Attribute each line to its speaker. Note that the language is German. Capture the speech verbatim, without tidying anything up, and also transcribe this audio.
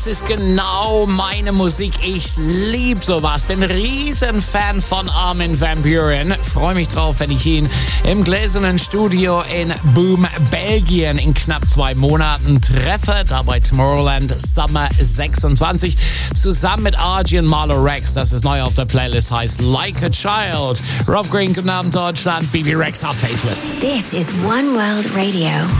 Speaker 1: das ist genau meine Musik. Ich liebe sowas. Bin ein riesen Fan von Armin van Buuren. Freue mich drauf, wenn ich ihn im gläsernen Studio in Boom, Belgien in knapp zwei Monaten treffe. Da bei Tomorrowland Summer sechsundzwanzig. Zusammen mit Argy und Marlo Rex. Das ist neu auf der Playlist, heißt Like a Child. Rob Green, guten Abend Deutschland. B B Rex, how faithless.
Speaker 2: This is One World Radio.